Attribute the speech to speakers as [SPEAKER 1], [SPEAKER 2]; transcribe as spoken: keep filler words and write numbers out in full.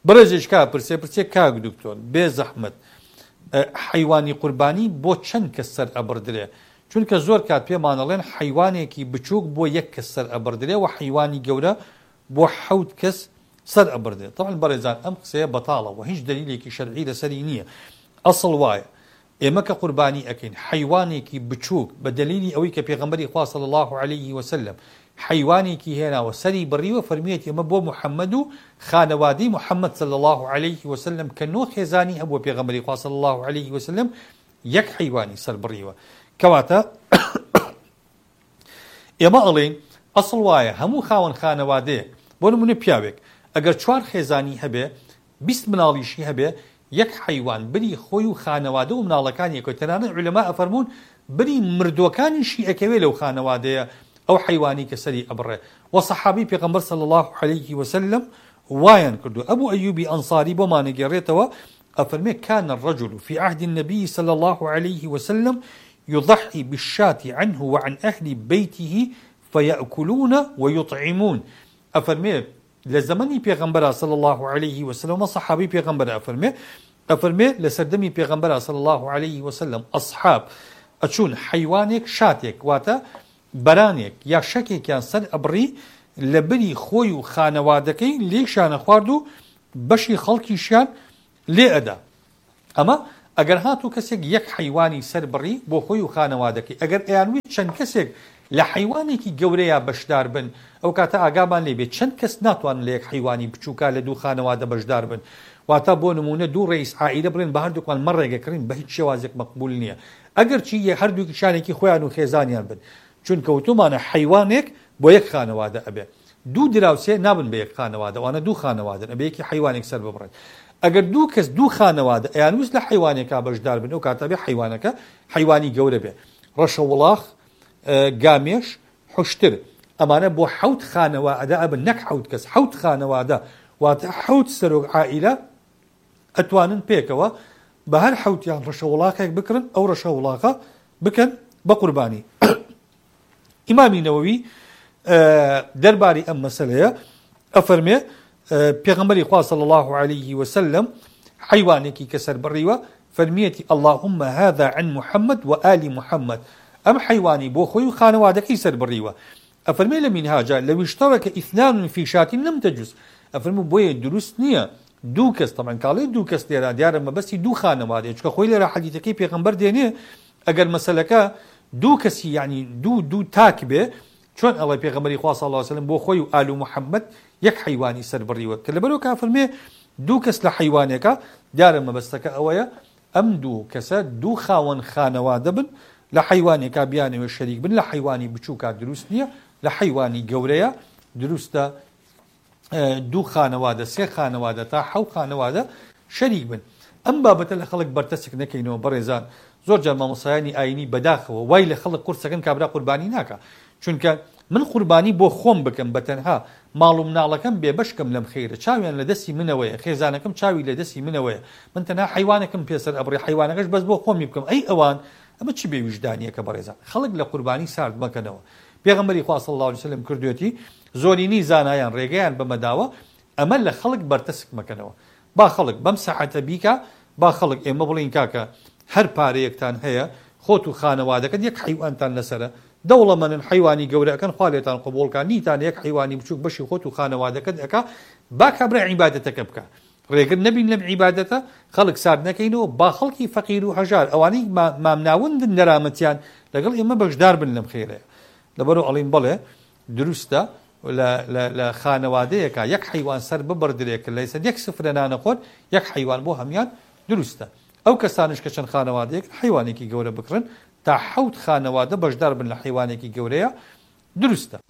[SPEAKER 1] بەڕێزێک کا پرسێ پرسێ کاک دکتۆر بێ زەحمەت حیوانی قوربانی بۆ چەند کەس سەر ئەبڕدرێ؟ چونکە زۆر کات پێمانەڵێن حیوانێکی بچووک بۆ یەک کەس سەر ئەبڕدرێ و حیوانی گەورە بۆ حەوت کەس سەر ئەبڕدرێ. طبعا بەڕێزان ئەم قسەیە بەتاڵەوە هیچ دەلیلێکی شەرعی لەسەری نییە. ئەسڵ وایە ئێمە کە قوربانی ئەکەین حیوانێکی بچووک بە دەلیلی ئەوەی کە پێغەمبەری خوا صلی الله علیه وسلم حیوانێکی هێناوە سەری بڕیوە فەرمیێت ئێمە بۆ محەممەد و خانەوادەی محەممەد صلی الله عليه وسلم کە نۆ خێزانی هەبووە پێغەمبەری خوا صلی الله عليه وسلم یەک حیوانی سەر بڕیوە. کەواتە ئێمە ئەڵێن ئەسڵ وایە هەموو خاوەن خانەوادەیە بۆ نمونە پیاوێک ئەگەر چوار خێزانی هەبێ بیست مناڵیشی هەبێ یەک حیوان بری خۆی و خانەوادە و مناڵەکانی یەکەوە تەنانەت عولەما ئەفەرموون بری مردوەکانیشی ئەکەوێ لەو خانەوادەیە ئەو حیوانی کە سەری ئەبڕێ. و سەحابی پێغەمبەر صلی الله عليه وسلم وایان کردو. ئەبوو ئەیوبی ئەنصاری بۆمانە گێڕێتەوە ئەفەرمێ كان الرجل في عهد النبي صلى الله عليه وسلم يضحي بالشاة عنه وعن أهل بيته فيأكلون ويطعمون. أفرمي لزمني پیغمبر صلى الله عليه وسلم وصحابي پیغمبر أفرمي أفرمي لسردمي پیغمبر صلى الله عليه وسلم أصحاب أچون حيوانك شاتك واتا برانك يا شكي كان سر أبري لبري خوي وخانوادكي ليشان خواردو بشي خلقي شان لأدا. أما ئەگەر هاتوو کەسێک یەک حیوانی سەر بڕی بۆ خۆی و خانەوادەکەی ئەگەر ئەیانوی چەند کەسێک لە حیوانێکی گەورەیە بەشدار بن ئەو کاتە ئاگامان لێبێت چەند کەس ناتوانن لە یەک حیوانی بچووکە لە دوو خانەوادە بەشدار بن. واتە بۆ نمونە دوو ڕئیس عائیلە بڕێن بە هەردووکان مە ڕێگەکڕین بە هیچ شێوازێک مەقبول نییە ئەگەر چی هەردووکی شانێکی خۆیان و خێزانیان بن، چونکە وتومانە حیوانێک بۆ یەک خانەوادە ئەبێ. دوو دراوسێ نابن بە یەک خانەوادە، وانە دوو خانەوادەن ئەبێ یەکی حیوانێک سەر ببڕێت. ئەگەر دوو کەس دوو خانەوادە ئەیانویست لە حیوانێکا بەشدار بن ئەو کاتە بێ حیوانەکە حیوانی گەورە بێ. ڕەشە وڵاغ، گامێش، حوشتر ئەمانە بۆ حەوت خانەوادە ئەبن، نەک حەوت کەس، حەوت خانەوادە واتە حەوت سەرۆک عائیلە ئەتوانن پێکەوە بە هەر حەوتیان ڕەشە وڵاغێک بکڕن ئەو ڕەشە وڵاغە بکەن بە قوربانی. ئیمامی نەوەوی دەرباری ئەم مەسەلەیە ئەفەرمێ پێغەمبەری خوا صلی الله عليه وسلم حیوانێکی کە سەر بڕیوە فەرمیەتی اللهم هذا عن محمد وآل محمد، ئەم حیوانی بۆ خۆی و خانەوادەکەی سەر بڕیوە. ئەفەرمێ لە مینهاجە لەو اشترك اثنان في شاة لم تجوز، ئەفەرمێ بۆیە دروست نییە دوو کەس طبعا کاڵێ دوو کەس لێرە دیارە مەبەستی دوو خانەوادەیە، چونکە خۆی لێرە حەدیثەکەی پێغەمبەر دێنێ ئەگەر مەسەلەکە دوو کەسی یعنی دوو دوو تاک بێ چۆن ئەڵێ پێغەمبەری خوا صلی الله عليه وسلم بۆ خۆی و ئال و محەممەد یەک حیوانی سەر بڕیوە کە لەبەرەوە کافەرمێ دوو کەس لە حیوانێکە دیارە مەبەستەکە ئەوەیە ئەم دوو کەسە دوو خاوەن خانەوادە بن لە حیوانێکا بیانەوە شەریک بن، لە حیوانی بچووکە دروست نییە، لە حیوانی گەورەیە دروستە دوو خانەوادە سێ خانەوادە تا حەوت خانەوادە شەریک بن. ئەم بابەتە لە خەڵک بەرتەسک نەکەینەوە بەڕێزان. زۆر جار مامۆسایانی ئاینی بەداخەوە وای لە خەڵک قورسەکەن کابرا قوربانی ناکە، چونکە من قوربانی بۆ خۆم بکەم بەتەنها ماڵ و مناڵەکەم بێبەشکەم لەم خەیرە، چاویان لە دەستی منەوەیە، خێزانەکەم چاوی لە دەستی منەوەیە، من تەنها حیوانەکەم پێسەر ئەبڕێ حیوانەکەش بەس بۆ خۆمی بکەم. ئەی ئەوان ئەمە چی بێویژدانیەکە بەڕێزان؟ خەڵک لە قوربانی سارد مەکەنەوە. پێغەمبەری خوا صلی الله علیه وسلم کردوێتی زۆرینی زانایان ڕێگەیان بەمەداوە ئەمە لە خەڵک بەرتەسک مەکەنەوە. با خەڵک بەم سەعەتە بیکە، با خەڵک ئێمە بڵین کاکە هەر پارەیەکتان هەیە خۆت و خانەوادەکەت یەک حیوانتان لەسەرە دەوڵەمەندن حیوانی گەورەکەن خوا لێتان قبوڵکە، نیتان یەک حیوانی بچووک بەشی خۆت و خانەوادەکەت ئەکا با کابرا عیبادەتەکە بکە. ڕێگر نەبین لەم عیبادەتە خەڵک سارد نەکەینەوە، با خەڵکی فەقیر و هەژار ئەوانەی مامناوندن نەرامەتیان لەگەڵ ئێمە بەشدار بن لەم خێرەیە. لەبەرەوە ئەڵین بەڵێ دروستە لە خانەوادەیەکە یەک حیوان سەر ببڕدرێکە لە سەر یەک سفرە نانەخۆر یەک حیوان بۆ هەمیان دروستە. ئەو کەسانش کە چەند خانەوادەیەک حیوانێکی گەورە بکڕن تا حەوت خانەوادە بەشدار بن لە حیوانێکی گەورەیە دروستە.